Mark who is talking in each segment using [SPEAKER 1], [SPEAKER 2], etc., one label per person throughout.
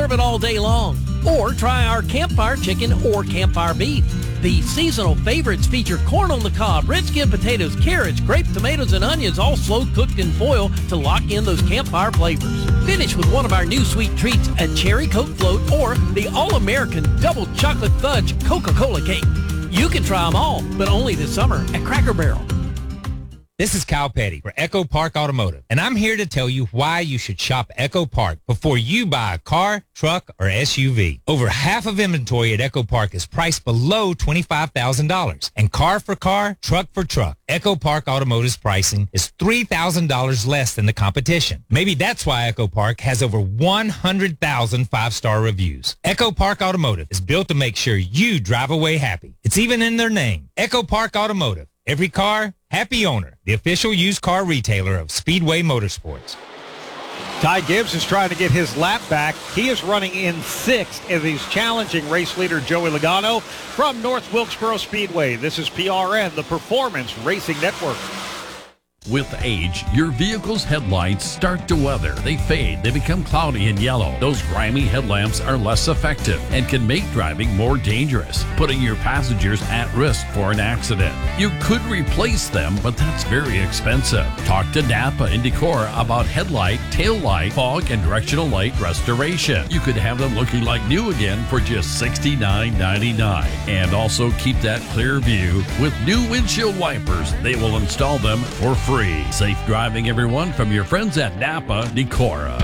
[SPEAKER 1] serve it all day long. Or try our campfire chicken or campfire beef. The seasonal favorites feature corn on the cob, red skin potatoes, carrots, grape tomatoes, and onions, all slow cooked in foil to lock in those campfire flavors. Finish with one of our new sweet treats, a cherry Coke float, or the all-American double chocolate fudge Coca-Cola cake. You can try them all, but only this summer at Cracker Barrel.
[SPEAKER 2] This is Kyle Petty for Echo Park Automotive, and I'm here to tell you why you should shop Echo Park before you buy a car, truck, or SUV. Over half of inventory at Echo Park is priced below $25,000, and car for car, truck for truck, Echo Park Automotive's pricing is $3,000 less than the competition. Maybe that's why Echo Park has over 100,000 five-star reviews. Echo Park Automotive is built to make sure you drive away happy. It's even in their name, Echo Park Automotive. Every car, happy owner. The official used car retailer of Speedway Motorsports.
[SPEAKER 3] Ty Gibbs is trying to get his lap back. He is running in sixth as he's challenging race leader Joey Logano from North Wilkesboro Speedway. This is PRN, the Performance Racing Network.
[SPEAKER 4] With age, your vehicle's headlights start to weather. They fade, they become cloudy and yellow. Those grimy headlamps are less effective and can make driving more dangerous, putting your passengers at risk for an accident. You could replace them, but that's very expensive. Talk to Napa and Decorah about headlight, tail light, fog, and directional light restoration. You could have them looking like new again for just $69.99. And also keep that clear view with new windshield wipers. They will install them for free. Safe driving, everyone, from your friends at Napa Decorah.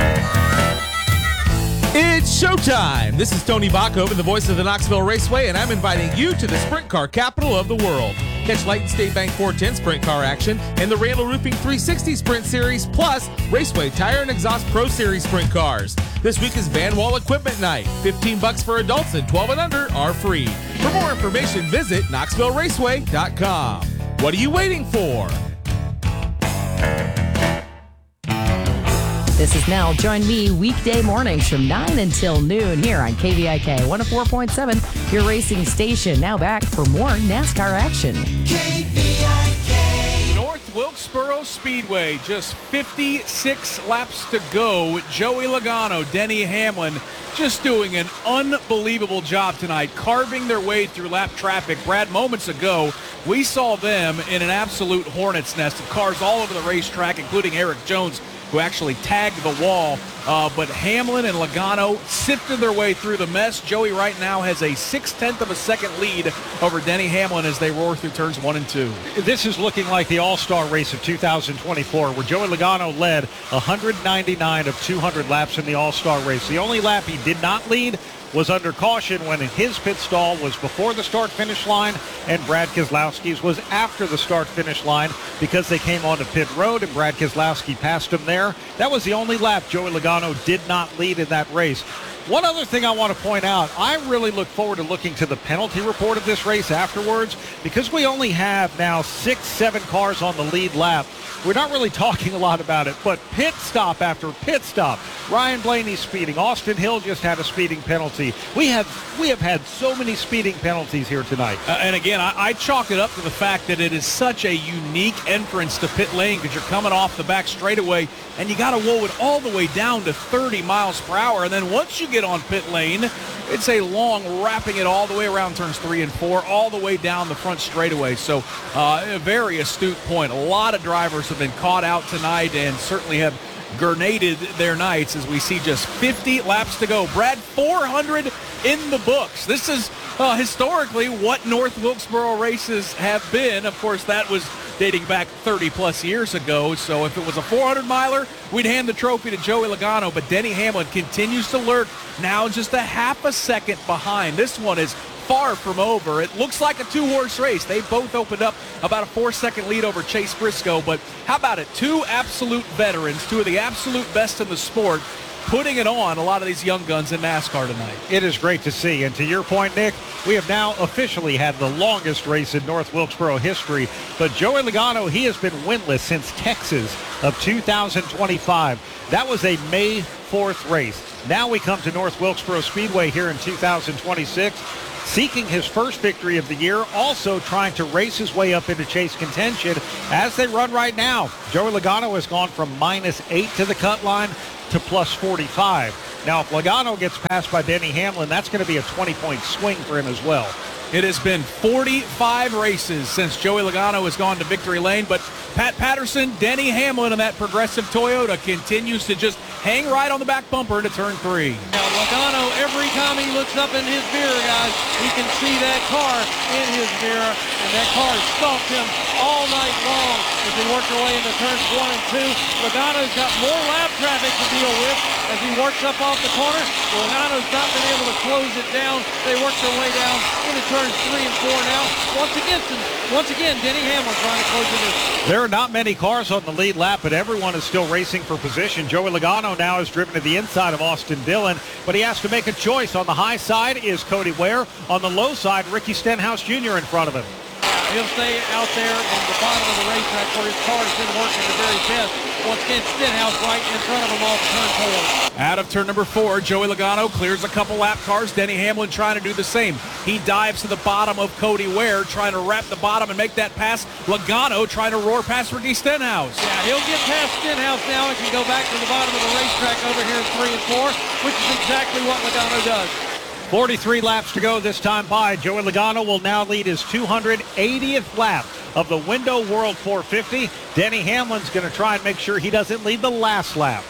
[SPEAKER 5] It's showtime. This is Tony Bachhoven, the voice of the Knoxville Raceway, and I'm inviting you to the sprint car capital of the world. Catch Light State Bank 410 sprint car action and the Randall Roofing 360 Sprint Series, plus Raceway Tire and Exhaust Pro Series sprint cars. This week is Van Wall Equipment Night. $15 for adults and 12 and under are free. For more information, visit KnoxvilleRaceway.com. What are you waiting for?
[SPEAKER 6] This is Nell. Join me weekday mornings from 9 until noon here on KVIK 104.7, your racing station. Now back for more NASCAR action.
[SPEAKER 7] KVIK. North Wilkesboro Speedway, just 56 laps to go. Joey Logano, Denny Hamlin, just doing an unbelievable job tonight, carving their way through lap traffic. Brad, moments ago, we saw them in an absolute hornet's nest of cars all over the racetrack, including Eric Jones, who actually tagged the wall. But Hamlin and Logano sifted their way through the mess. Joey right now has a 0.6 of a second lead over Denny Hamlin as they roar through turns 1 and 2.
[SPEAKER 3] This is looking like the All-Star race of 2024, where Joey Logano led 199 of 200 laps in the All-Star race. The only lap he did not lead was under caution when his pit stall was before the start-finish line and Brad Keselowski's was after the start-finish line because they came onto pit road and Brad Keselowski passed him there. That was the only lap Joey Logano did not lead in that race. One other thing I want to point out, I really look forward to looking to the penalty report of this race afterwards because we only have now 6-7 cars on the lead lap. We're not really talking a lot about it, but pit stop after pit stop. Ryan Blaney speeding. Austin Hill just had a speeding penalty. We have had so many speeding penalties here tonight.
[SPEAKER 7] And again, I chalk it up to the fact that it is such a unique entrance to pit lane because you're coming off the back straightaway and you got to roll it all the way down to 30 miles per hour. And then once you get on pit lane, it's a long wrapping it all the way around turns 3 and 4, all the way down the front straightaway. So a very astute point. A lot of drivers have been caught out tonight and certainly have grenaded their nights as we see just 50 laps to go. Brad, 400 in the books. This is historically what North Wilkesboro races have been. Of course, that was dating back 30-plus years ago. So if it was a 400-miler, we'd hand the trophy to Joey Logano. But Denny Hamlin continues to lurk, now just a half a second behind. This one is far from over. It looks like a two-horse race. They both opened up about a 4-second lead over Chase Briscoe. But how about it? Two absolute veterans, two of the absolute best in the sport, putting it on a lot of these young guns in NASCAR tonight.
[SPEAKER 3] It is great to see. And to your point, Nick, we have now officially had the longest race in North Wilkesboro history. But Joey Logano, he has been winless since Texas of 2025. That was a May 4th race. Now we come to North Wilkesboro Speedway here in 2026, seeking his first victory of the year, also trying to race his way up into chase contention as they run right now. Joey Logano has gone from -8 to the cut line to +45. Now, if Logano gets passed by Denny Hamlin, that's going to be a 20-point swing for him as well.
[SPEAKER 7] It has been 45 races since Joey Logano has gone to victory lane, but Pat Patterson, Denny Hamlin, and that Progressive Toyota continues to just hang right on the back bumper to turn 3.
[SPEAKER 1] Now, Logano, every time he looks up in his mirror, guys, he can see that car in his mirror, and that car has stalked him all night long as they work their way into turns 1 and 2. Logano's got more lap traffic to deal with as he works up off the corner. Logano's not been able to close it down. They work their way down into turns 3 and 4 now. Once again, Denny Hamlin trying to close it in.
[SPEAKER 3] There are not many cars on the lead lap, but everyone is still racing for position. Joey Logano now is driven to the inside of Austin Dillon, but he has to make a choice. On the high side is Cody Ware. On the low side, Ricky Stenhouse Jr. in front of him.
[SPEAKER 1] He'll stay out there in the bottom of the racetrack where his car has been working the very best. Once again, Stenhouse right in front of him off turn 4.
[SPEAKER 7] Out of turn number 4, Joey Logano clears a couple lap cars. Denny Hamlin trying to do the same. He dives to the bottom of Cody Ware, trying to wrap the bottom and make that pass. Logano trying to roar past Ricky Stenhouse.
[SPEAKER 1] Yeah, he'll get past Stenhouse now and can go back to the bottom of the racetrack over here in 3 and 4, which is exactly what Logano does.
[SPEAKER 3] 43 laps to go this time by. Joey Logano will now lead his 280th lap of the Window World 450. Denny Hamlin's going to try and make sure he doesn't lead the last lap.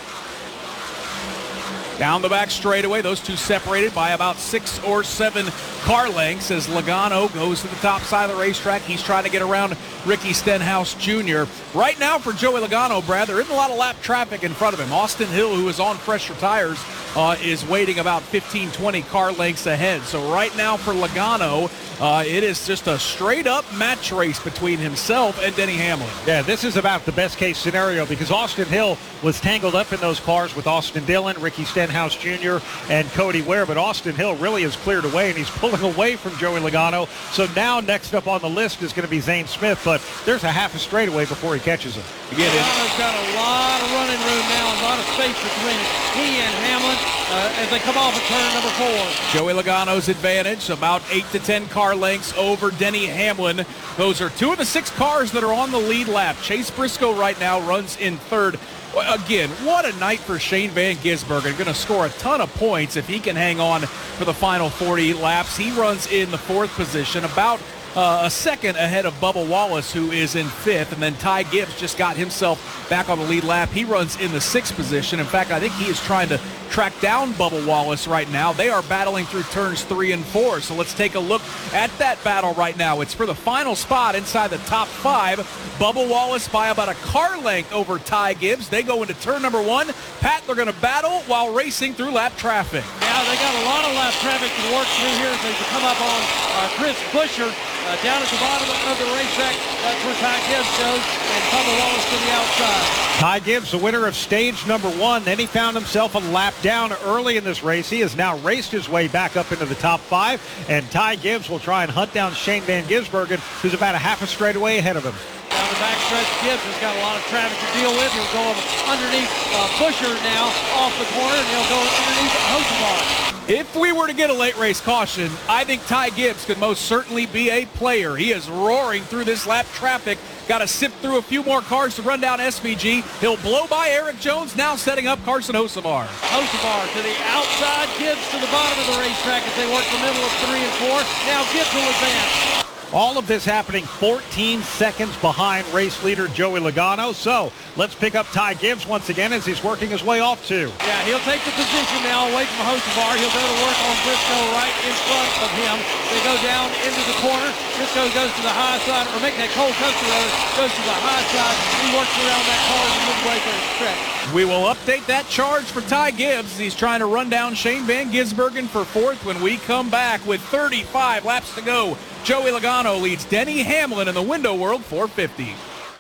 [SPEAKER 7] Down the back straightaway, those two separated by about 6 or 7 car lengths as Logano goes to the top side of the racetrack. He's trying to get around Ricky Stenhouse Jr. Right now for Joey Logano, Brad, there isn't a lot of lap traffic in front of him. Austin Hill, who is on fresher tires, is waiting about 15, 20 car lengths ahead. So right now for Logano, it is just a straight-up match race between himself and Denny Hamlin.
[SPEAKER 3] Yeah, this is about the best-case scenario because Austin Hill was tangled up in those cars with Austin Dillon, Ricky Stenhouse Jr., and Cody Ware, but Austin Hill really has cleared away, and he's pulling away from Joey Logano. So now next up on the list is going to be Zane Smith, but there's a half a straightaway before he catches him.
[SPEAKER 1] Again, Logano's got a lot of running room now, a lot of space between he and Hamlin as they come off of turn number 4.
[SPEAKER 7] Joey Logano's advantage, about 8 to 10 car lengths over Denny Hamlin. Those are 2 of the 6 cars that are on the lead lap. Chase Briscoe right now runs in 3rd. Again, what a night for Shane Van Gisbergen. Going to score a ton of points if he can hang on for the final 40 laps. He runs in the 4th position, about a second ahead of Bubba Wallace, who is in 5th. And then Ty Gibbs just got himself back on the lead lap. He runs in the 6th position. In fact, I think he is trying to track down Bubba Wallace right now. They are battling through turns 3 and 4. So let's take a look at that battle right now. It's for the final spot inside the top 5. Bubba Wallace by about a car length over Ty Gibbs. They go into turn number 1. Pat, they're going to battle while racing through lap traffic.
[SPEAKER 1] Yeah, they got a lot of lap traffic to work through here as they come up on Chris Buescher. Down at the bottom of the racetrack, that's where Ty Gibbs goes, and Bubba Wallace to the outside.
[SPEAKER 3] Ty Gibbs, the winner of stage number 1. Then he found himself a lap down early in this race. He has now raced his way back up into the top 5, and Ty Gibbs will try and hunt down Shane Van Gisbergen, who's about a half a straightaway ahead of him.
[SPEAKER 1] Down the backstretch, Gibbs has got a lot of traffic to deal with. He'll go underneath Buescher now off the corner, and he'll go underneath Hocevar.
[SPEAKER 7] If we were to get a late race caution, I think Ty Gibbs could most certainly be a player. He is roaring through this lap traffic. Got to sift through a few more cars to run down SVG. He'll blow by Eric Jones, now setting up Carson Hocevar.
[SPEAKER 1] Hocevar to the outside, Gibbs to the bottom of the racetrack as they work the middle of 3 and 4. Now Gibbs will advance.
[SPEAKER 3] All of this happening 14 seconds behind race leader Joey Logano. So let's pick up Ty Gibbs once again as he's working his way off 2.
[SPEAKER 1] Yeah, he'll take the position now away from Hocevar. He'll go to work on Briscoe right in front of him. They go down into the corner. Briscoe goes to the high side, or making that Cole Custer goes to the high side. He works around that car midway through the stretch.
[SPEAKER 7] We will update that charge for Ty Gibbs. He's trying to run down Shane Van Gisbergen for 4th when we come back with 35 laps to go. Joey Logano leads Denny Hamlin in the Window World 450.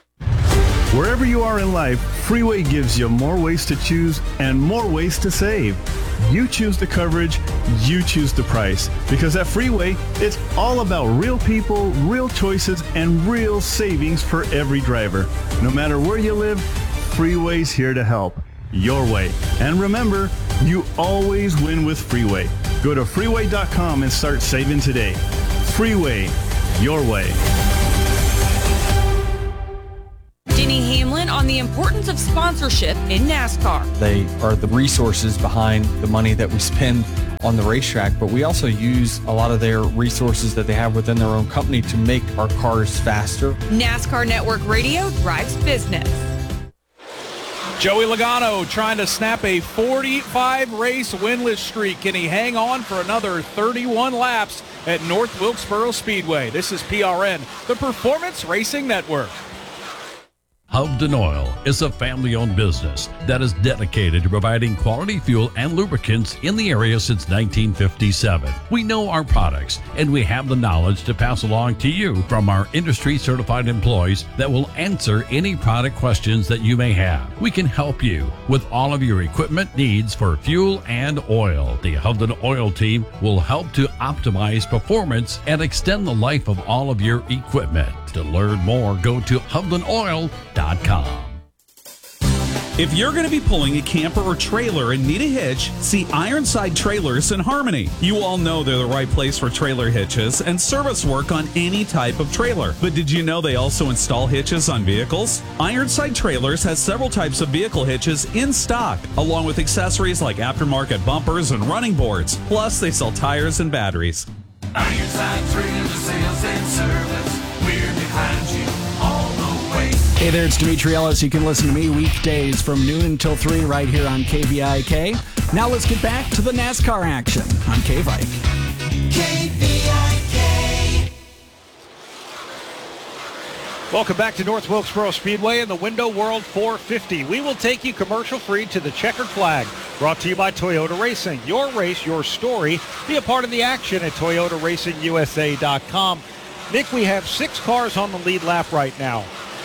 [SPEAKER 8] Wherever you are in life, Freeway gives you more ways to choose and more ways to save. You choose the coverage, you choose the price. Because at Freeway, it's all about real people, real choices, and real savings for every driver. No matter where you live, Freeway's here to help. Your way. And remember, you always win with Freeway. Go to freeway.com and start saving today. Freeway, your way.
[SPEAKER 9] Denny Hamlin on the importance of sponsorship in NASCAR.
[SPEAKER 10] They are the resources behind the money that we spend on the racetrack, but we also use a lot of their resources that they have within their own company to make our cars faster.
[SPEAKER 9] NASCAR Network Radio drives business.
[SPEAKER 7] Joey Logano trying to snap a 45-race winless streak. Can he hang on for another 31 laps at North Wilkesboro Speedway? This is PRN, the Performance Racing Network.
[SPEAKER 4] Hovden Oil is a family-owned business that is dedicated to providing quality fuel and lubricants in the area since 1957. We know our products, and we have the knowledge to pass along to you from our industry-certified employees that will answer any product questions that you may have. We can help you with all of your equipment needs for fuel and oil. The Hovden Oil team will help to optimize performance and extend the life of all of your equipment. To learn more, go to HovdenOil.com.
[SPEAKER 11] If you're going to be pulling a camper or trailer and need a hitch, see Ironside Trailers in Harmony. You all know they're the right place for trailer hitches and service work on any type of trailer. But did you know they also install hitches on vehicles? Ironside Trailers has several types of vehicle hitches in stock, along with accessories like aftermarket bumpers and running boards. Plus, they sell tires and batteries.
[SPEAKER 12] Ironside Trailer Sales and Service. We're behind you all the way.
[SPEAKER 13] Hey there, it's Dimitri Ellis. You can listen to me weekdays from noon until 3 right here on KVIK. Now let's get back to the NASCAR action on KVIK.
[SPEAKER 12] KVIK.
[SPEAKER 3] Welcome back to North Wilkesboro Speedway and the Window World 450. We will take you commercial-free to the checkered flag. Brought to you by Toyota Racing. Your race, your story. Be a part of the action at ToyotaRacingUSA.com. Nick, we have 6 cars on the lead lap right now.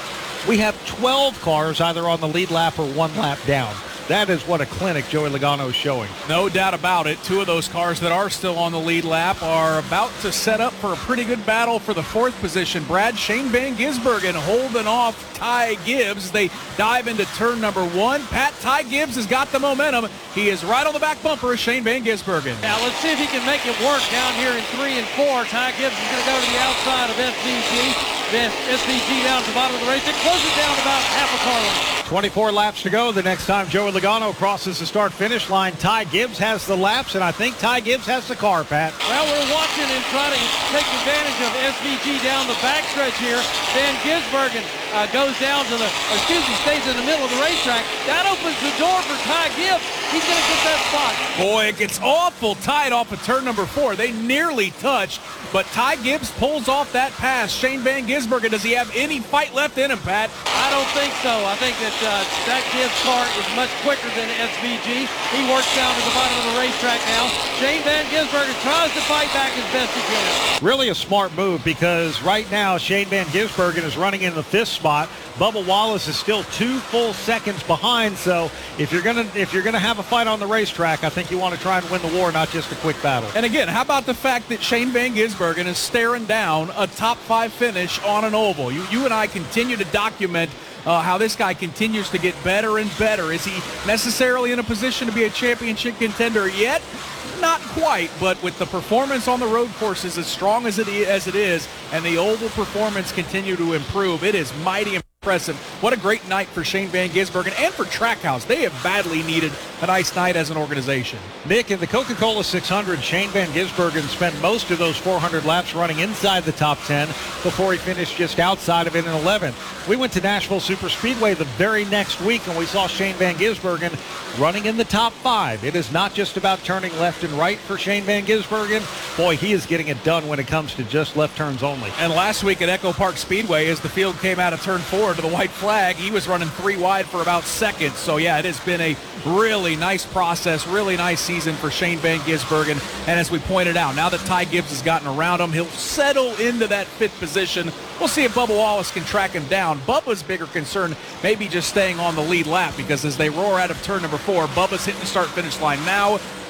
[SPEAKER 3] We have 12 cars either on the lead lap or 1 lap down. That is what a clinic Joey Logano is showing.
[SPEAKER 7] No doubt about it. 2 of those cars that are still on the lead lap are about to set up for a pretty good battle for the 4th position. Shane Van Gisbergen holding off Ty Gibbs. They dive into turn number 1. Ty Gibbs has got the momentum. He is right on the back bumper of Shane Van Gisbergen.
[SPEAKER 1] Now let's see if he can make it work down here in 3 and 4. Ty Gibbs is going to go to the outside of SVG. Then SVG down to the bottom of the race. It closes down about half a car length.
[SPEAKER 3] 24 laps to go. The next time Joey Logano crosses the start-finish line, Ty Gibbs has the laps, and I think Ty Gibbs has the car, Pat.
[SPEAKER 1] Well, we're watching him try to take advantage of SVG down the backstretch here. Van Gisbergen goes down to stays in the middle of the racetrack. That opens the door for Ty Gibbs. He's going to get that spot.
[SPEAKER 7] Boy, it gets awful tight off of turn number 4. They nearly touched, but Ty Gibbs pulls off that pass. Shane Van Gisbergen, does he have any fight left in him, Pat?
[SPEAKER 1] I don't think so. I think that that Gibbs car is much quicker than SVG. He works down to the bottom of the racetrack now. Shane Van Gisbergen tries to fight back as best he can.
[SPEAKER 3] Really a smart move because right now Shane Van Gisbergen is running in the 5th spot. Bubba Wallace is still 2 full seconds behind. So if you're gonna have a fight on the racetrack, I think you want to try and win the war, not just a quick battle.
[SPEAKER 7] And again, how about the fact that Shane Van Gisbergen is staring down a top 5 finish on an oval? You and I continue to document how this guy continues to get better and better. Is he necessarily in a position to be a championship contender yet? Not quite, but with the performance on the road courses as strong as it is, and the oval performance continue to improve, it is mighty impressive. What a great night for Shane Van Gisbergen and for Trackhouse. They have badly needed a nice night as an organization.
[SPEAKER 3] Nick, in the Coca-Cola 600, Shane Van Gisbergen spent most of those 400 laps running inside the top 10 before he finished just outside of it in 11th. We went to Nashville Super Speedway the very next week, and we saw Shane Van Gisbergen running in the top 5. It is not just about turning left and right for Shane Van Gisbergen. Boy, he is getting it done when it comes to just left turns only.
[SPEAKER 7] And last week at Echo Park Speedway, as the field came out of turn 4 to the white flag, he was running 3 wide for about seconds. So yeah, it has been a really nice process, really nice season for Shane Van Gisbergen. And as we pointed out, now that Ty Gibbs has gotten around him, he'll settle into that 5th position. We'll see if Bubba Wallace can track him down. Bubba's bigger concern may be just staying on the lead lap, because as they roar out of turn number 4, Bubba's hitting the start-finish line now.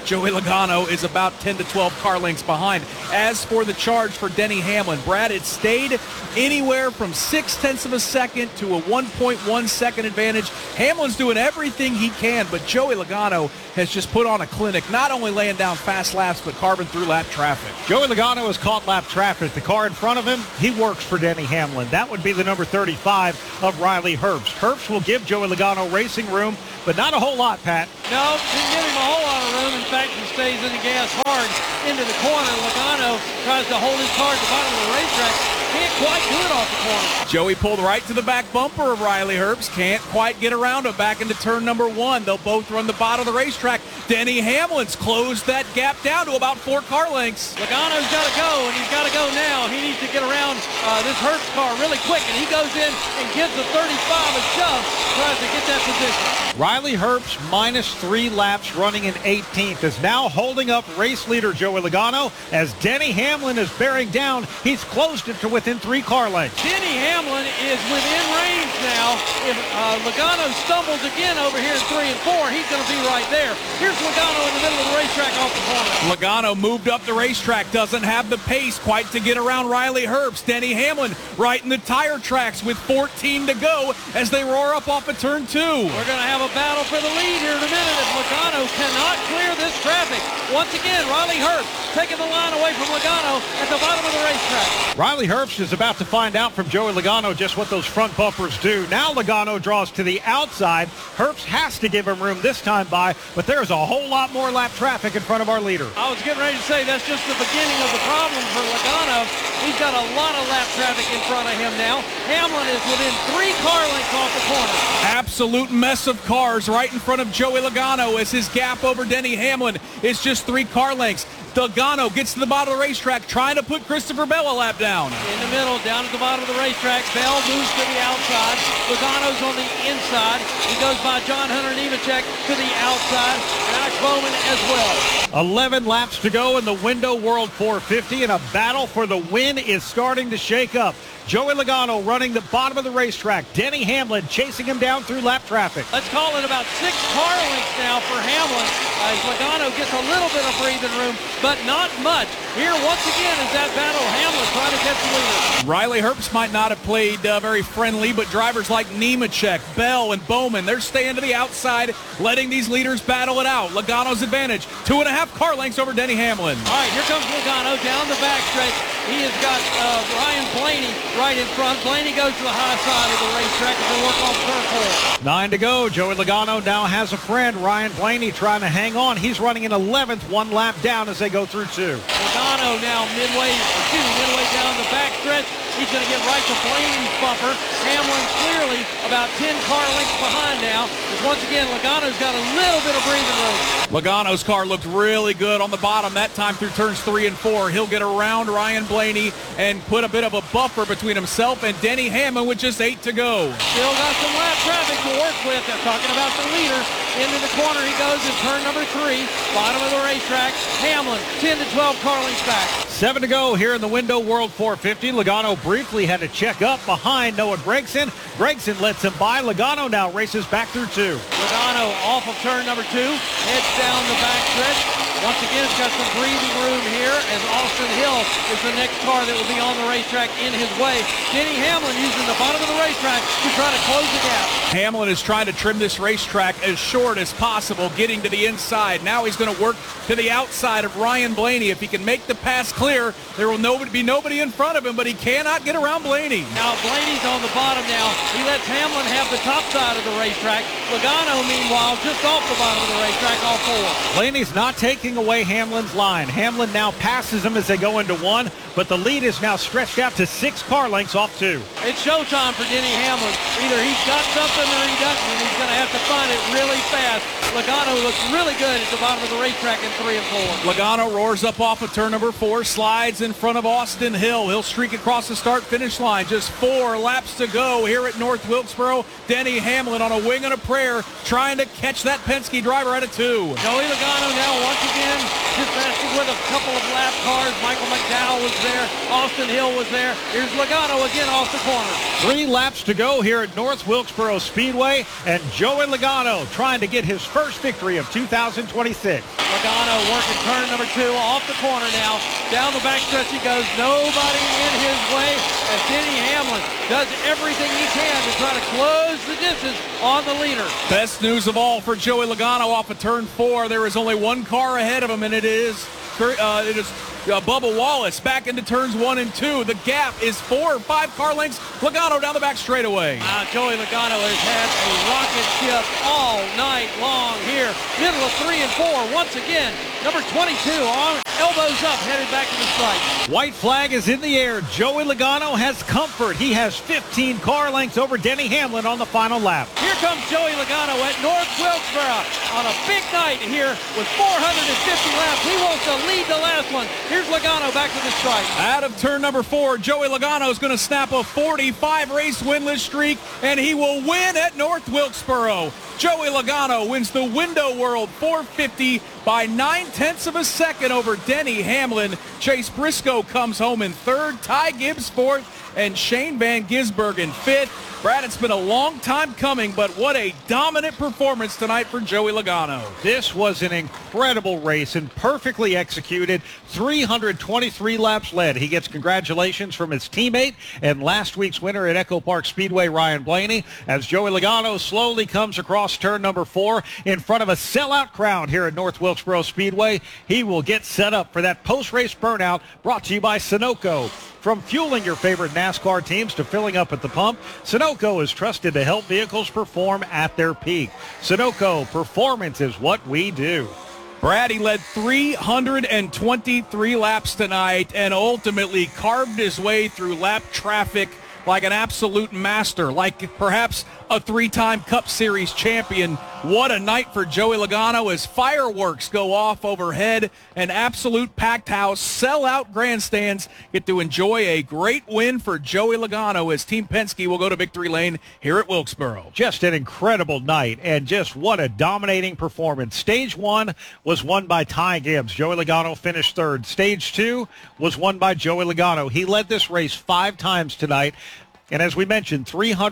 [SPEAKER 7] Joey Logano is about 10 to 12 car lengths behind. As for the charge for Denny Hamlin, Brad, it stayed anywhere from 0.6 of a second to a 1.1 second advantage. Hamlin's doing everything he can, but Joey Logano has just put on a clinic, not only laying down fast laps, but carving through lap traffic.
[SPEAKER 3] Joey Logano has caught lap traffic. The car in front of him, he works for Denny Hamlin. That would be the number 35 of Riley Herbst. Herbst will give Joey Logano racing room, but not a whole lot, Pat.
[SPEAKER 14] No, didn't give him a whole lot of room. In fact, he stays in the gas hard into the corner. Logano tries to hold his car at the bottom of the racetrack. Can't quite do it off the corner.
[SPEAKER 7] Joey pulled right to the back bumper of Riley Herbst. Can't quite get around him back into turn number 1. They'll both run the bottom of the racetrack. Denny Hamlin's closed that gap down to about 4 car lengths.
[SPEAKER 14] Logano's got to go, and he's got to go now. He needs to get around this Herbst car really quick, and he goes in and gives the 35 a shove, tries to get that position.
[SPEAKER 3] Riley Herbst minus 3 laps running in 18th is now holding up race leader Joey Logano as Denny Hamlin is bearing down. He's closed it to within 3 car lengths.
[SPEAKER 14] Denny Hamlin is within range now. If Logano stumbles again over here in 3 and 4, he's going to be right there. Here's Logano in the middle of the racetrack off the corner.
[SPEAKER 7] Logano moved up the racetrack, doesn't have the pace quite to get around Riley Herbst. Denny Hamlin right in the tire tracks with 14 to go as they roar up off of turn 2.
[SPEAKER 14] We're going to have a battle for the lead here in a minute if Logano cannot clear this traffic. Once again, Riley Herbst taking the line away from Logano at the bottom of the racetrack.
[SPEAKER 3] Riley Herbst is about to find out from Joey Logano just what those front bumpers do. Now Logano draws to the outside. Herbst has to give him room this time by, but there's a whole lot more lap traffic in front of our leader.
[SPEAKER 14] I was getting ready to say that's just the beginning of the problem for Logano. He's got a lot of lap traffic in front of him now. Hamlin is within 3 car lengths off the corner.
[SPEAKER 7] Absolute mess of cars right in front of Joey Logano as his gap over Denny Hamlin is just 3 car lengths. Logano gets to the bottom of the racetrack trying to put Christopher Bell a lap down.
[SPEAKER 14] In the middle, down at the bottom of the racetrack. Bell moves to the outside. Logano's on the inside. He goes by John Hunter Nemechek to the outside. Alex Bowman as well.
[SPEAKER 3] 11 laps to go in the Window World 450, and a battle for the win is starting to shake up. Joey Logano running the bottom of the racetrack. Denny Hamlin chasing him down through lap traffic.
[SPEAKER 14] Let's call it about 6 car lengths now for Hamlin as Logano gets a little bit of breathing room, but not much. Here once again is that battle. Hamlin trying to get the leader.
[SPEAKER 7] Riley Herbst might not have played very friendly, but drivers like Nemechek, Bell, and Bowman, they're staying to the outside, letting these leaders battle it out. Logano's advantage, 2.5 car lengths over Denny Hamlin.
[SPEAKER 14] All right, here comes Logano down the backstretch. He has got Ryan Blaney right in front. Blaney goes to the high side of the racetrack as they work on turn 4.
[SPEAKER 3] 9 to go. Joey Logano now has a friend, Ryan Blaney, trying to hang on. He's running in 11th, 1 lap down as they go through 2.
[SPEAKER 14] Logano now midway down the backstretch. He's going to get right to Blaney's bumper. Hamlin clearly about 10 car lengths behind now. As once again, Logano's got a little bit of breathing room.
[SPEAKER 7] Logano's car looked really good on the bottom that time through turns 3 and 4. He'll get around Ryan Blaney and put a bit of a buffer between himself and Denny Hamlin with just 8 to go.
[SPEAKER 14] Still got some lap traffic to work with. They're talking about the leaders. Into the corner he goes in turn number 3. Bottom of the racetrack. Hamlin 10 to 12 car lengths back.
[SPEAKER 3] 7 to go here in the Window World 450. Logano briefly had to check up behind Noah Gragson. Gragson lets him by. Logano now races back through 2.
[SPEAKER 14] Logano off of turn number 2. Heads down the backstretch. Once again, it's got some breathing room here as Austin Hill is the next car that will be on the racetrack in his way. Denny Hamlin using the bottom of the racetrack to try to close the gap.
[SPEAKER 7] Hamlin is trying to trim this racetrack as short as possible, getting to the inside. Now he's going to work to the outside of Ryan Blaney. If he can make the pass clear, there will be nobody in front of him, but he cannot get around Blaney.
[SPEAKER 14] Now Blaney's on the bottom now. He lets Hamlin have the top side of the racetrack. Logano, meanwhile, just off the bottom of the racetrack, all 4.
[SPEAKER 3] Blaney's not taking away Hamlin's line. Hamlin now passes him as they go into 1, but the lead is now stretched out to 6 car lengths off 2.
[SPEAKER 14] It's showtime for Denny Hamlin. Either he's got something or he doesn't, and he's going to have to find it really fast. Logano looks really good at the bottom of the racetrack in 3 and 4.
[SPEAKER 7] Logano roars up off of turn number 4, slides in front of Austin Hill. He'll streak across the start-finish line. Just 4 laps to go here at North Wilkesboro. Denny Hamlin on a wing and a prayer, trying to catch that Penske driver out of 2.
[SPEAKER 14] Joey Logano now once again just has to with a couple of lap cars. Michael McDowell was there. Austin Hill was there. Here's Logano again off the corner.
[SPEAKER 3] 3 laps to go here at North Wilkesboro Speedway, and Joey Logano trying to get his first victory of 2026.
[SPEAKER 14] Logano working turn number 2 off the corner now. Down the backstretch he goes. Nobody in his way as Denny Hamlin does everything he can to try to close the distance on the leader.
[SPEAKER 7] Best news of all for Joey Logano off of turn 4. There is only one car ahead of him, and it is Bubba Wallace back into turns 1 and 2. The gap is 4 or 5 car lengths. Logano down the back straightaway.
[SPEAKER 14] Joey Logano has had a rocket ship all night long here. Middle of 3 and 4 once again. Number 22 on elbows up, headed back to the stripe.
[SPEAKER 3] White flag is in the air. Joey Logano has comfort. He has 15 car lengths over Denny Hamlin on the final lap.
[SPEAKER 14] Here comes Joey Logano at North Wilkesboro on a big night here with 450 laps. He wants to lead the last one. Here's Logano back to the stripe.
[SPEAKER 7] Out of turn number 4, Joey Logano is going to snap a 45 race winless streak, and he will win at North Wilkesboro. Joey Logano wins the Window World 450 by 9/10 of a second over Denny Hamlin. Chase Briscoe comes home in 3rd, Ty Gibbs 4th, and Shane Van Gisbergen 5th. Brad, it's been a long time coming, but what a dominant performance tonight for Joey Logano.
[SPEAKER 3] This was an incredible race and perfectly executed. 323 laps led. He gets congratulations from his teammate and last week's winner at Echo Park Speedway, Ryan Blaney, as Joey Logano slowly comes across turn number 4 in front of a sellout crowd here at North Wilkesboro Speedway. He will get set up for that post-race burnout brought to you by Sunoco. From fueling your favorite NASCAR teams to filling up at the pump, Sunoco is trusted to help vehicles perform at their peak. Sunoco, performance is what we do.
[SPEAKER 7] Brad, he led 323 laps tonight and ultimately carved his way through lap traffic like an absolute master, like perhaps a 3-time Cup Series champion. What a night for Joey Logano as fireworks go off overhead. An absolute packed house, sellout grandstands get to enjoy a great win for Joey Logano as Team Penske will go to victory lane here at Wilkesboro.
[SPEAKER 3] Just an incredible night, and just what a dominating performance. Stage 1 was won by Ty Gibbs. Joey Logano finished 3rd. Stage 2 was won by Joey Logano. He led this race 5 times tonight. And as we mentioned,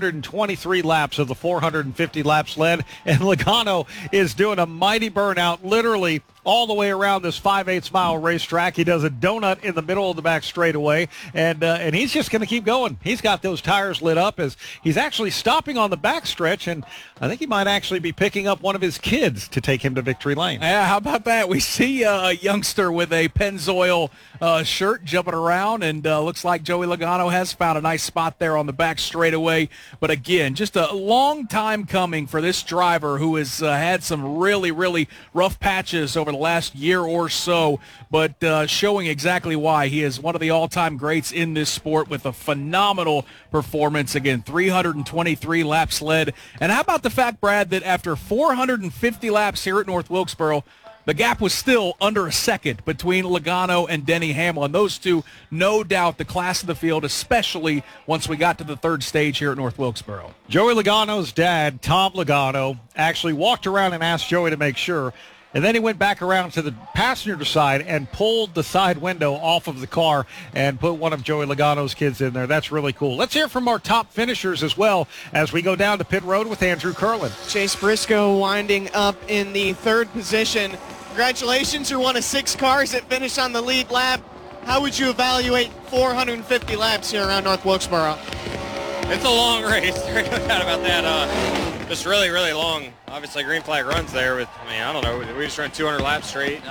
[SPEAKER 3] 323 laps of the 450 laps led, and Logano is doing a mighty burnout literally all the way around this 5/8 mile racetrack. He does a donut in the middle of the back straightaway, and he's just going to keep going. He's got those tires lit up as he's actually stopping on the back stretch, and I think he might actually be picking up one of his kids to take him to victory lane.
[SPEAKER 7] Yeah, how about that? We see a youngster with a Pennzoil shirt jumping around, and looks like Joey Logano has found a nice spot there on the back straightaway. But again, just a long time coming for this driver who has had some really, really rough patches over the last year or so, but showing exactly why he is one of the all-time greats in this sport with a phenomenal performance. Again, 323 laps led. And how about the fact, Brad, that after 450 laps here at North Wilkesboro, the gap was still under a second between Logano and Denny Hamlin. Those two, no doubt, the class of the field, especially once we got to the 3rd stage here at North Wilkesboro.
[SPEAKER 3] Joey Logano's dad, Tom Logano, actually walked around and asked Joey to make sure. And then he went back around to the passenger side and pulled the side window off of the car and put one of Joey Logano's kids in there. That's really cool. Let's hear from our top finishers as well as we go down to pit road with Andrew Curlin.
[SPEAKER 15] Chase Briscoe winding up in the 3rd position. Congratulations, you're one of 6 cars that finished on the lead lap. How would you evaluate 450 laps here around North Wilkesboro?
[SPEAKER 16] It's a long race. There's no doubt about that. Just really, really long. Obviously, green flag runs there with, I don't know, we just ran 200 laps straight.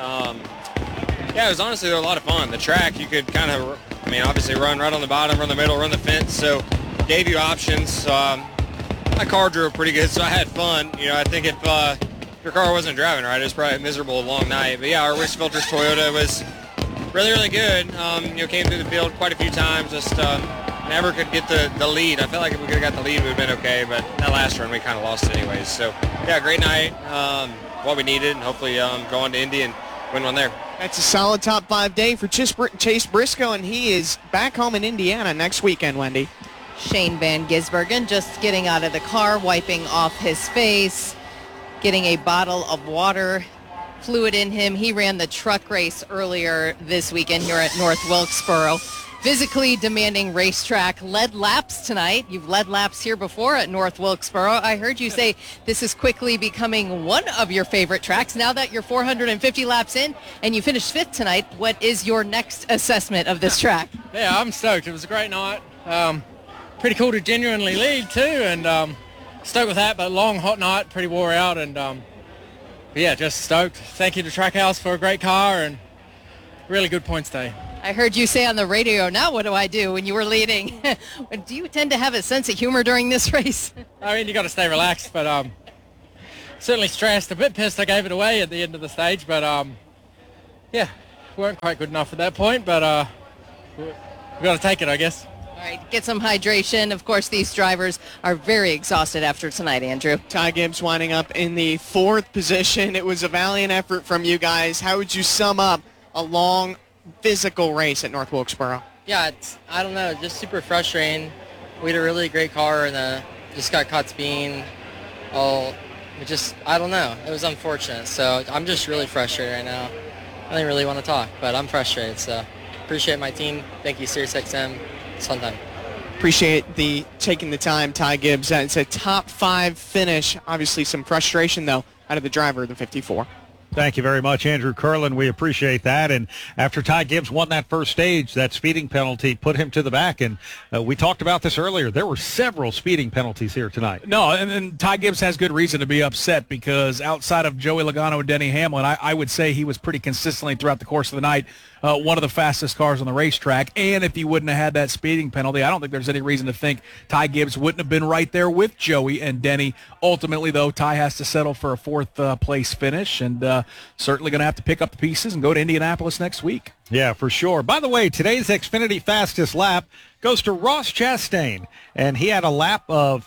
[SPEAKER 16] Yeah, it was honestly a lot of fun. The track, you could kind of, obviously run right on the bottom, run the middle, run the fence, so gave you options. My car drove pretty good, so I had fun. I think if your car wasn't driving right, it was probably a miserable long night. But yeah, our Rich Filters Toyota was really, really good. Came through the field quite a few times, just never could get the lead. I felt like if we could have got the lead, we would have been okay, but that last run, we kind of lost it anyways. So, yeah, great night, what we needed, and hopefully go on to Indy and win one there.
[SPEAKER 15] That's a solid top 5 day for Chase Briscoe, and he is back home in Indiana next weekend, Wendy.
[SPEAKER 17] Shane Van Gisbergen just getting out of the car, wiping off his face, getting a bottle of water fluid in him. He ran the truck race earlier this weekend here at North Wilkesboro. Physically demanding racetrack. Led laps tonight. You've led laps here before at North Wilkesboro. I heard you say this is quickly becoming one of your favorite tracks. Now that you're 450 laps in and you finished 5th tonight, what is your next assessment of this track?
[SPEAKER 18] Yeah, I'm stoked. It was a great night. Pretty cool to genuinely lead too, and stoked with that, but long, hot night, pretty wore out, and yeah, just stoked. Thank you to Trackhouse for a great car and really good points day.
[SPEAKER 17] I heard you say on the radio, now what do I do, when you were leading? Do you tend to have a sense of humor during this race?
[SPEAKER 18] I mean, you got to stay relaxed, but certainly stressed, a bit pissed I gave it away at the end of the stage, but yeah, weren't quite good enough at that point, but we got to take it, I guess.
[SPEAKER 17] All right, get some hydration. Of course, these drivers are very exhausted after tonight, Andrew.
[SPEAKER 15] Ty Gibbs winding up in the 4th position. It was a valiant effort from you guys. How would you sum up a long, physical race at North Wilkesboro?
[SPEAKER 19] Yeah, I don't know, just super frustrating. We had a really great car and just got caught speeding. I don't know. It was unfortunate. So I'm just really frustrated right now. I don't really want to talk, but I'm frustrated. So appreciate my team. Thank you, SiriusXM. It's fun time.
[SPEAKER 15] Appreciate taking the time, Ty Gibbs. It's a top 5 finish. Obviously some frustration, though, out of the driver of the 54.
[SPEAKER 3] Thank you very much, Andrew Curlin. We appreciate that. And after Ty Gibbs won that first stage, that speeding penalty put him to the back. And we talked about this earlier. There were several speeding penalties here tonight.
[SPEAKER 7] No, and Ty Gibbs has good reason to be upset because outside of Joey Logano and Denny Hamlin, I would say he was pretty consistently throughout the course of the night one of the fastest cars on the racetrack. And if he wouldn't have had that speeding penalty, I don't think there's any reason to think Ty Gibbs wouldn't have been right there with Joey and Denny. Ultimately, though, Ty has to settle for a 4th place finish and certainly going to have to pick up the pieces and go to Indianapolis next week.
[SPEAKER 3] Yeah, for sure. By the way, today's Xfinity fastest lap goes to Ross Chastain, and he had a lap of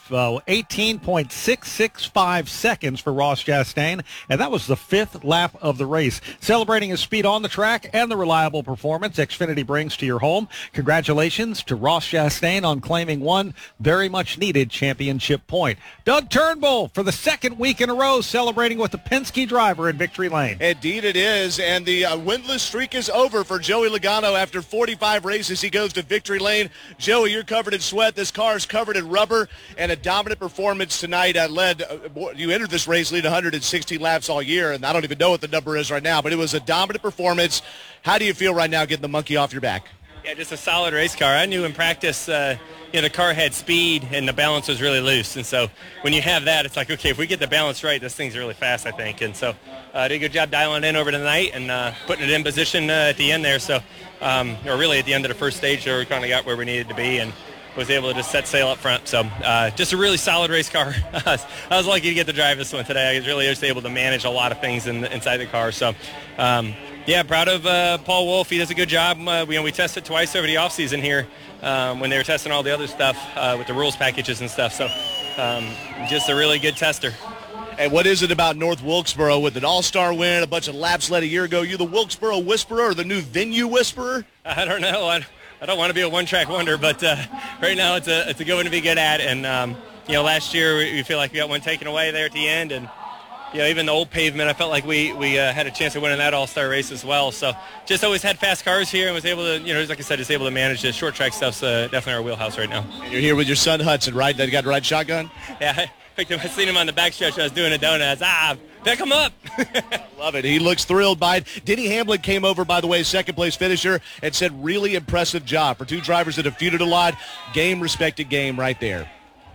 [SPEAKER 3] 18.665 seconds for Ross Chastain, and that was the 5th lap of the race. Celebrating his speed on the track and the reliable performance Xfinity brings to your home. Congratulations to Ross Chastain on claiming one very much needed championship point. Doug Turnbull for the 2nd week in a row celebrating with the Penske driver in Victory Lane.
[SPEAKER 20] Indeed it is, and the winless streak is over for Joey Logano. After 45 races, he goes to Victory Lane. Joey, you're covered in sweat. This car is covered in rubber, and a dominant performance tonight you entered this race leading 116 laps all year, and I don't even know what the number is right now, but it was a dominant performance. How do you feel right now getting the monkey off your back?
[SPEAKER 21] Yeah, just a solid race car. I knew in practice, the car had speed and the balance was really loose. And so when you have that, it's like, okay, if we get the balance right, this thing's really fast, I think. And so did a good job dialing it in over the night and putting it in position at the end there. So, or really at the end of the first stage, we kind of got where we needed to be and was able to just set sail up front. So just a really solid race car. I was lucky to get to drive this one today. I was really just able to manage a lot of things inside the car. So, yeah, proud of Paul Wolf. He does a good job. We tested twice over the offseason here when they were testing all the other stuff with the rules packages and stuff. So just a really good tester.
[SPEAKER 20] And what is it about North Wilkesboro with an all-star win, a bunch of laps led a year ago? You the Wilkesboro Whisperer or the new Venue Whisperer?
[SPEAKER 21] I don't know. I don't want to be a one-track wonder, but right now it's a good one to be good at. And, last year we feel like we got one taken away there at the end. And, even the old pavement, I felt like we had a chance of winning that all-star race as well. So just always had fast cars here and was able to, like I said, just able to manage the short track stuff. So definitely our wheelhouse right now.
[SPEAKER 20] And you're here with your son Hudson, right? That got to ride shotgun?
[SPEAKER 21] Yeah, I seen him on the backstretch. I was doing a donut. Pick him up.
[SPEAKER 20] Love it. He looks thrilled by it. Denny Hamlin came over, by the way, 2nd place finisher, and said really impressive job. For 2 drivers that have feuded a lot, respected game right there.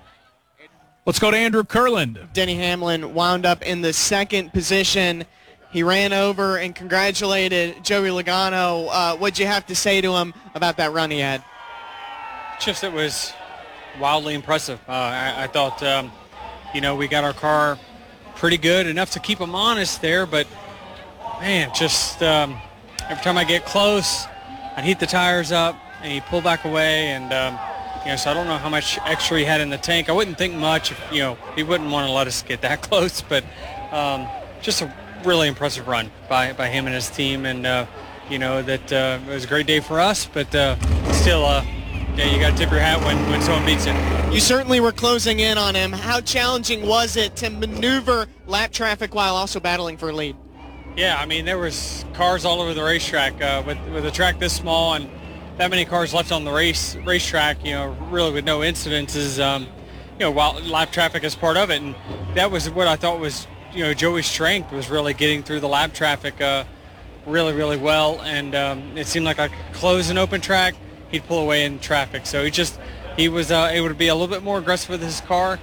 [SPEAKER 7] Let's go to Andrew Curland.
[SPEAKER 15] Denny Hamlin wound up in the 2nd position. He ran over and congratulated Joey Logano. What'd you have to say to him about that run he had?
[SPEAKER 22] Just it was wildly impressive. I thought, we got our car pretty good, enough to keep him honest there, but, man, just every time I get close, I'd heat the tires up, and he'd pull back away, and, so I don't know how much extra he had in the tank. I wouldn't think much, he wouldn't want to let us get that close, but just a really impressive run by him and his team, and, that it was a great day for us, but still, you got to tip your hat when someone beats you.
[SPEAKER 15] You certainly were closing in on him. How challenging was it to maneuver lap traffic while also battling for a lead?
[SPEAKER 22] Yeah, I mean, there was cars all over the racetrack. With a track this small and that many cars left on the racetrack, really with no incidences, while lap traffic is part of it. And that was what I thought was, Joey's strength, was really getting through the lap traffic really, really well. And it seemed like a closed and open track, he'd pull away in traffic. So he was able to be a little bit more aggressive with his car.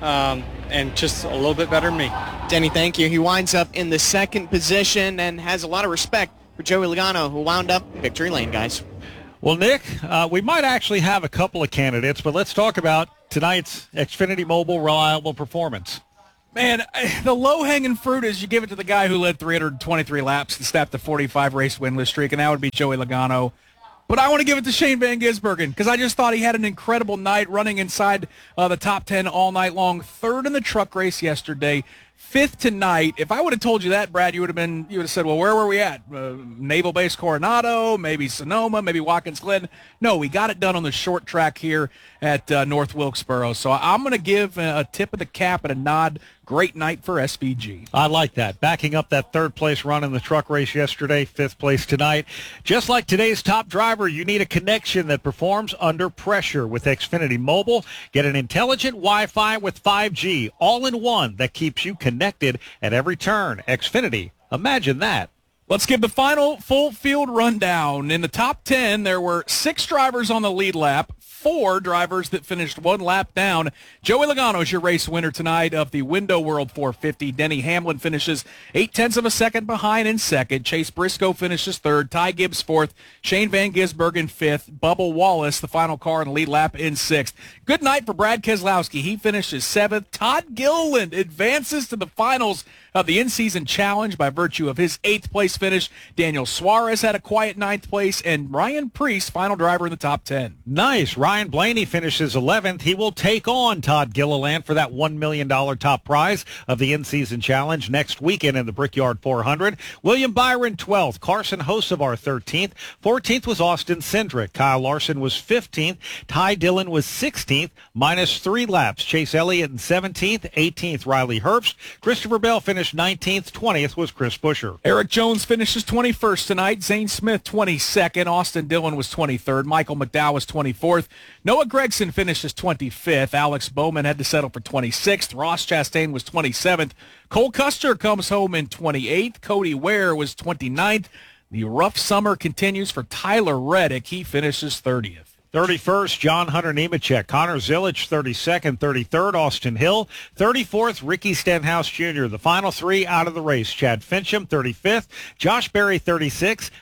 [SPEAKER 22] And just a little bit better than me.
[SPEAKER 15] Denny, thank you. He winds up in the second position and has a lot of respect for Joey Logano, who wound up in victory lane, guys.
[SPEAKER 3] Well, Nick, we might actually have a couple of candidates, but let's talk about tonight's Xfinity Mobile Reliable Performance.
[SPEAKER 7] Man, the low-hanging fruit is you give it to the guy who led 323 laps and snapped the 45-race winless streak, and that would be Joey Logano. But I want to give it to Shane Van Gisbergen because I just thought he had an incredible night running inside the top 10 all night long. Third in the truck race yesterday, fifth tonight. If I would have told you that, Brad, you would have said, well, where were we at? Naval Base Coronado, maybe Sonoma, maybe Watkins Glen. No, we got it done on the short track here at North Wilkesboro. So I'm going to give a tip of the cap and a nod. Great night for SVG.
[SPEAKER 3] I like that. Backing up that third-place run in the truck race yesterday, fifth place tonight. Just like today's top driver, you need a connection that performs under pressure with Xfinity Mobile. Get an intelligent Wi-Fi with 5G, all-in-one, that keeps you connected at every turn. Xfinity, imagine that.
[SPEAKER 7] Let's give the final full field rundown. In the top 10, there were 6 drivers on the lead lap, 4 drivers that finished 1 lap down. Joey Logano is your race winner tonight of the Window World 450. Denny Hamlin finishes 0.8 of a second behind in second. Chase Briscoe finishes third. Ty Gibbs fourth. Shane Van Gisbergen fifth. Bubba Wallace, the final car in the lead lap, in sixth. Good night for Brad Keselowski. He finishes seventh. Todd Gilliland advances to the finals of the in-season challenge by virtue of his 8th place finish. Daniel Suarez had a quiet 9th place, and Ryan Preece, final driver in the top 10.
[SPEAKER 3] Nice. Ryan Blaney finishes 11th. He will take on Todd Gilliland for that $1 million top prize of the in-season challenge next weekend in the Brickyard 400. William Byron 12th. Carson Hocevar 13th. 14th was Austin Cindric. Kyle Larson was 15th. Ty Dillon was 16th, minus 3 laps. Chase Elliott in 17th. 18th, Riley Herbst. Christopher Bell finished 19th. 20th was Chris Buescher.
[SPEAKER 7] Eric Jones finishes 21st tonight. Zane Smith 22nd. Austin Dillon was 23rd. Michael McDowell was 24th. Noah Gragson finishes 25th. Alex Bowman had to settle for 26th. Ross Chastain was 27th. Cole Custer comes home in 28th. Cody Ware was 29th. The rough summer continues for Tyler Reddick. He finishes 30th.
[SPEAKER 3] 31st, John Hunter Nemechek. Connor Zilic, 32nd. 33rd, Austin Hill. 34th, Ricky Stenhouse Jr. The final 3 out of the race. Chad Fincham, 35th. Josh Berry, 36th.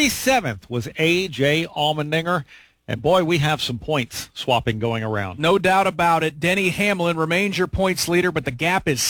[SPEAKER 3] 37th was A.J. Allmendinger. And, boy, we have some points swapping going around.
[SPEAKER 7] No doubt about it. Denny Hamlin remains your points leader, but the gap is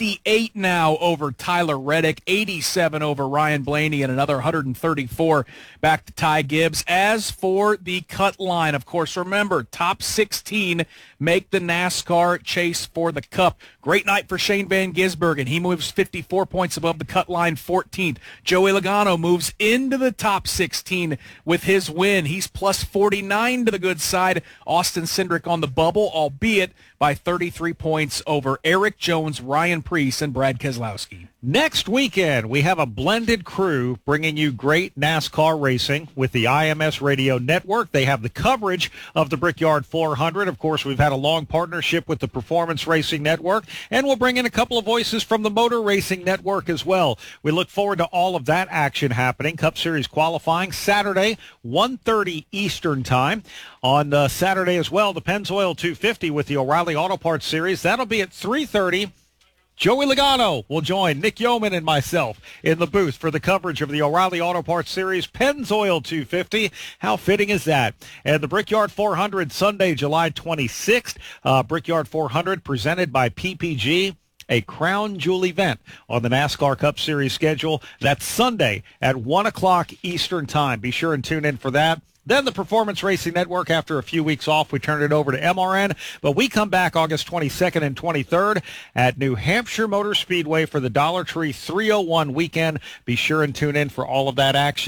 [SPEAKER 7] 68 now over Tyler Reddick, 87 over Ryan Blaney, and another 134 back to Ty Gibbs. As for the cut line, of course, remember, top 16 make the NASCAR chase for the Cup. Great night for Shane Van Gisbergen. He moves 54 points above the cut line, 14th. Joey Logano moves into the top 16 with his win. He's plus 49 to the good side. Austin Cindric on the bubble, albeit by 33 points over Eric Jones, Ryan Preece, and Brad Keselowski.
[SPEAKER 3] Next weekend, we have a blended crew bringing you great NASCAR racing with the IMS Radio Network. They have the coverage of the Brickyard 400. Of course, we've had a long partnership with the Performance Racing Network, and we'll bring in a couple of voices from the Motor Racing Network as well. We look forward to all of that action happening. Cup Series qualifying Saturday, 1:30 Eastern Time. On Saturday as well, the Pennzoil 250 with the O'Reilly Auto Parts Series. That'll be at 3:30. Joey Logano will join Nick Yeoman and myself in the booth for the coverage of the O'Reilly Auto Parts Series Pennzoil 250. How fitting is that? And the Brickyard 400 Sunday, July 26th. Brickyard 400 presented by PPG. A crown jewel event on the NASCAR Cup Series schedule. That's Sunday at 1 o'clock Eastern Time. Be sure and tune in for that. Then the Performance Racing Network, after a few weeks off, we turn it over to MRN. But we come back August 22nd and 23rd at New Hampshire Motor Speedway for the Dollar Tree 301 weekend. Be sure and tune in for all of that action.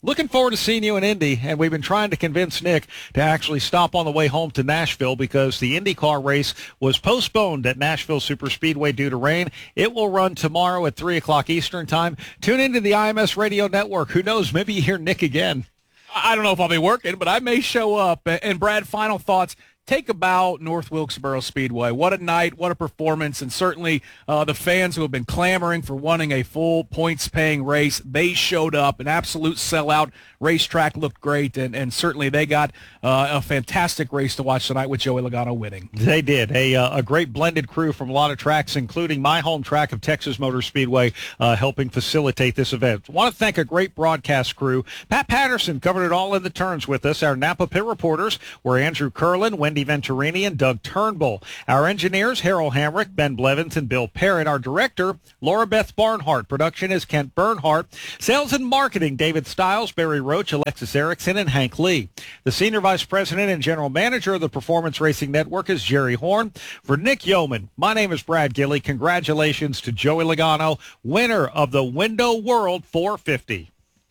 [SPEAKER 3] Looking forward to seeing you in Indy, and we've been trying to convince Nick to actually stop on the way home to Nashville because the IndyCar race was postponed at Nashville Superspeedway due to rain. It will run tomorrow at 3 o'clock Eastern Time. Tune into the IMS Radio Network. Who knows, maybe you hear Nick again.
[SPEAKER 7] I don't know if I'll be working, but I may show up. And Brad, final thoughts. Take about North Wilkesboro Speedway. What a night, what a performance, and certainly the fans who have been clamoring for wanting a full points-paying race, they showed up. An absolute sellout. Racetrack looked great, and certainly they got a fantastic race to watch tonight with Joey Logano winning.
[SPEAKER 3] They did. A great blended crew from a lot of tracks, including my home track of Texas Motor Speedway, helping facilitate this event. I want to thank a great broadcast crew. Pat Patterson covered it all in the turns with us. Our Napa Pit reporters were Andrew Curlin, Wendy Venturini, and Doug Turnbull. Our engineers, Harold Hamrick, Ben Blevins, and Bill Parrott. Our director, Laura Beth Barnhart. Production is Kent Bernhardt. Sales and marketing, David Stiles, Barry Roach, Alexis Erickson, and Hank Lee. The Senior Vice President and General Manager of the Performance Racing Network is Jerry Horn. For Nick Yeoman, my name is Brad Gilley. Congratulations to Joey Logano, winner of the Window World 450.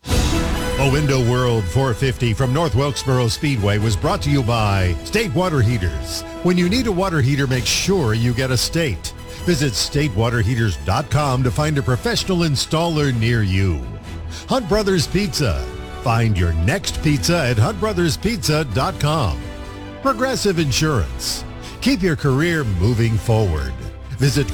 [SPEAKER 2] The Window World 450 from North Wilkesboro Speedway was brought to you by State Water Heaters. When you need a water heater, make sure you get a State. Visit statewaterheaters.com to find a professional installer near you. Hunt Brothers Pizza. Find your next pizza at huntbrotherspizza.com. Progressive Insurance. Keep your career moving forward. Visit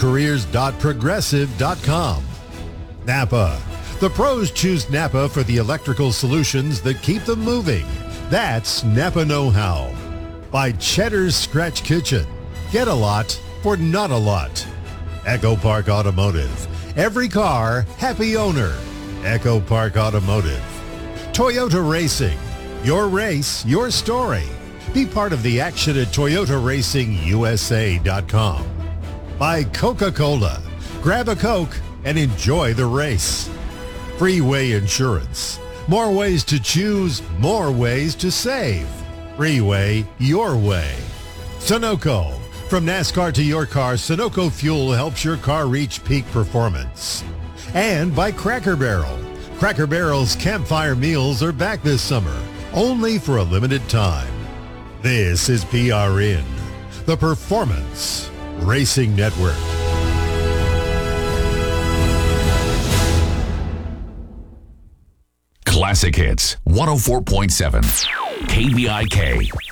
[SPEAKER 2] careers.progressive.com. Napa. The pros choose Napa for the electrical solutions that keep them moving. That's Napa Know-How. By Cheddar's Scratch Kitchen. Get a lot for not a lot. Echo Park Automotive. Every car, happy owner. Echo Park Automotive. Toyota Racing. Your race, your story. Be part of the action at ToyotaRacingUSA.com. By Coca-Cola. Grab a Coke and enjoy the race. Freeway Insurance. More ways to choose, more ways to save. Freeway, your way. Sunoco. From NASCAR to your car, Sunoco Fuel helps your car reach peak performance. And by Cracker Barrel. Cracker Barrel's campfire meals are back this summer, only for a limited time. This is PRN, the Performance Racing Network.
[SPEAKER 5] Classic Hits, 104.7 KVIK.